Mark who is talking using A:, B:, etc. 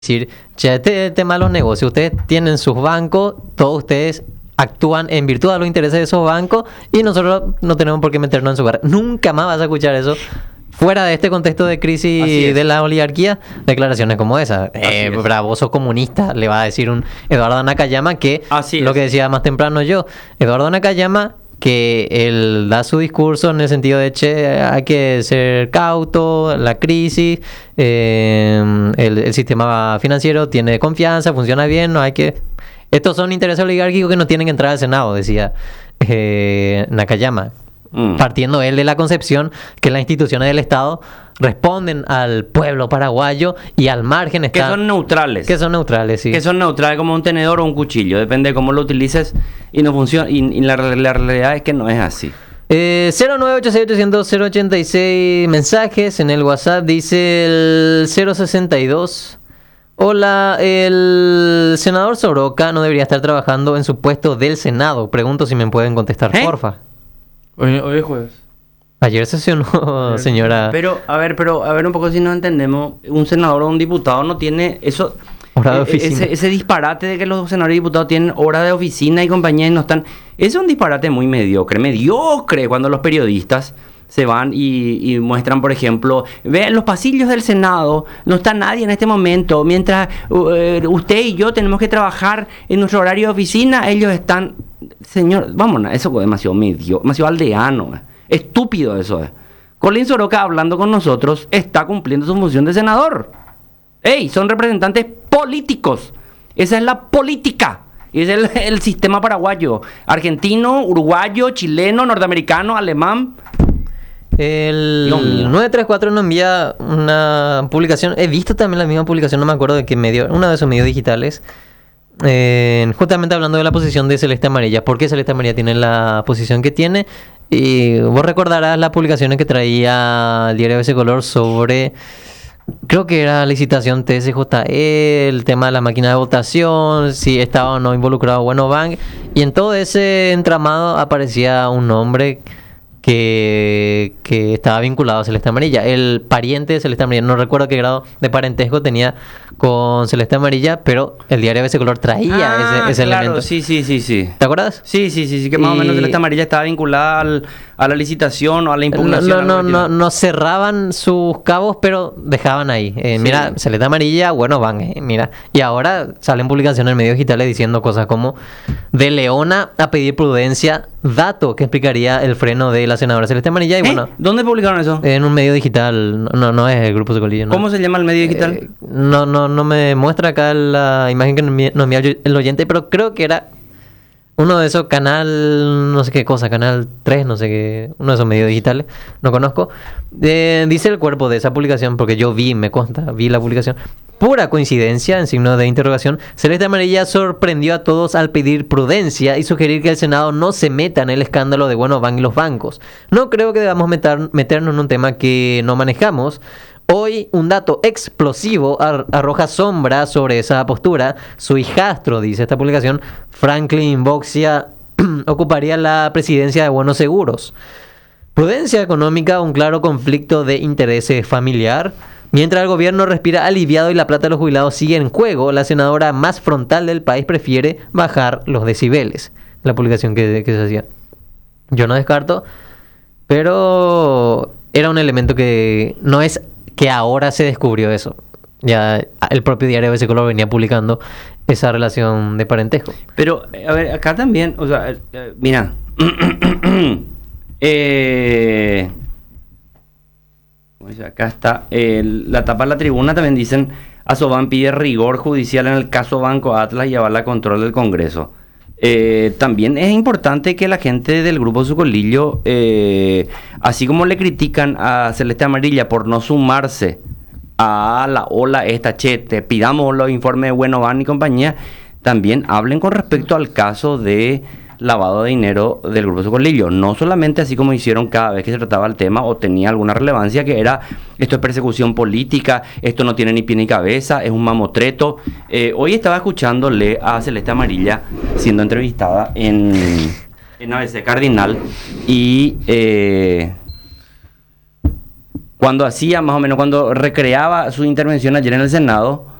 A: decir, che, este tema de los negocios, ustedes tienen sus bancos, todos ustedes actúan en virtud de los intereses de esos bancos y nosotros no tenemos por qué meternos en su barra. Nunca más vas a escuchar eso. Fuera de este contexto de crisis de la oligarquía, declaraciones como esa. Bravoso comunista, le va a decir un Eduardo Nakayama que, lo que decía más temprano yo, Eduardo Nakayama, que él da su discurso en el sentido de, che, hay que ser cauto, la crisis, el sistema financiero tiene confianza, funciona bien, no hay que... Estos son intereses oligárquicos que no tienen que entrar al Senado, decía Nakayama. Partiendo él de la concepción que las instituciones del Estado responden al pueblo paraguayo y al margen están...
B: Que son neutrales.
A: Que son neutrales, sí.
B: Que son neutrales como un tenedor o un cuchillo. Depende de cómo lo utilices y no funciona. Y la realidad es que no es así.
A: 0986-800-086 mensajes en el WhatsApp. Dice el 062... Hola, el senador Soroka no debería estar trabajando en su puesto del Senado. Pregunto si me pueden contestar, porfa.
C: Hoy es jueves.
A: Ayer sesionó, señora.
B: Pero a ver un poco si nos entendemos. Un senador o un diputado no tiene eso.
A: Hora de oficina.
B: Ese disparate de que los senadores y diputados tienen hora de oficina y compañía y no están. Es un disparate muy mediocre cuando los periodistas se van y muestran, por ejemplo, vean los pasillos del Senado, no está nadie en este momento, mientras usted y yo tenemos que trabajar en nuestro horario de oficina, ellos están... Señor, vámonos, eso es demasiado aldeano, estúpido eso es. Colin Soroka, hablando con nosotros, está cumpliendo su función de senador. ¡Ey! Son representantes políticos. Esa es la política. Es el sistema paraguayo, argentino, uruguayo, chileno, norteamericano, alemán.
A: El 934 nos envía una publicación. He visto también la misma publicación, no me acuerdo de qué medio, uno de esos medios digitales. Justamente hablando de la posición de Celeste Amarilla. ¿Por qué Celeste Amarilla tiene la posición que tiene? Y vos recordarás las publicaciones que traía el diario ABC Color sobre, creo que era licitación TSJE, el tema de la máquina de votación, si estaba o no involucrado Bueno Bank. Y en todo ese entramado aparecía un nombre que estaba vinculado a Celeste Amarilla, el pariente de Celeste Amarilla. No recuerdo qué grado de parentesco tenía con Celeste Amarilla, pero el diario ABC Color traía ese elemento.
B: Sí.
A: ¿Te acuerdas?
B: Sí, que más o menos Celeste Amarilla estaba vinculada a la licitación o a la impugnación.
A: No cerraban sus cabos, pero dejaban ahí. Mira, Celeste Amarilla, bueno, van, mira. Y ahora salen publicaciones en medios digitales diciendo cosas como: de Leona a pedir prudencia, dato que explicaría el freno de la senadora Celeste Amarilla. Y bueno,
B: ¿dónde publicaron eso?
A: En un medio digital, no es el Grupo Socolillo. No.
B: ¿Cómo se llama el medio digital?
A: No me muestra acá la imagen que nos envía el oyente, pero creo que era uno de esos canal, no sé qué cosa, canal 3, no sé qué, uno de esos medios digitales, no conozco. Dice el cuerpo de esa publicación, porque yo vi la publicación. Pura coincidencia, en signo de interrogación, Celeste Amarilla sorprendió a todos al pedir prudencia y sugerir que el Senado no se meta en el escándalo de Bueno Bank y los bancos. No creo que debamos meternos en un tema que no manejamos. Hoy un dato explosivo arroja sombra sobre esa postura. Su hijastro, dice esta publicación, Franklin Boxia, ocuparía la presidencia de Buenos Seguros. Prudencia económica, un claro conflicto de intereses familiar. Mientras el gobierno respira aliviado y la plata de los jubilados sigue en juego, la senadora más frontal del país prefiere bajar los decibeles. La publicación que se hacía. Yo no descarto, pero era un elemento que no es que ahora se descubrió eso. Ya el propio diario ABC Color venía publicando esa relación de parentesco.
B: Pero, a ver, acá también, o sea, mira. Acá está. La tapa de la tribuna también dicen: Asoban pide rigor judicial en el caso Banco Atlas y avala control del Congreso. También es importante que la gente del Grupo Socolillo, así como le critican a Celeste Amarilla por no sumarse a la ola esta, te pidamos los informes de Bueno Bank y compañía, también hablen con respecto al caso de lavado de dinero del Grupo Socolillo. No solamente así como hicieron cada vez que se trataba el tema o tenía alguna relevancia, que era: esto es persecución política, esto no tiene ni pie ni cabeza, es un mamotreto. Hoy estaba escuchándole a Celeste Amarilla siendo entrevistada en ABC Cardinal y cuando hacía más o menos, cuando recreaba su intervención ayer en el Senado,